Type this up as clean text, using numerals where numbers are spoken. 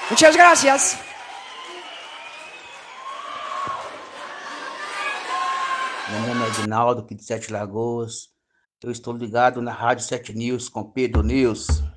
Muchas gracias. Meu nome é Edinaldo, aqui de Sete Lagoas. Eu estou ligado na Rádio 7 News com Pedro News.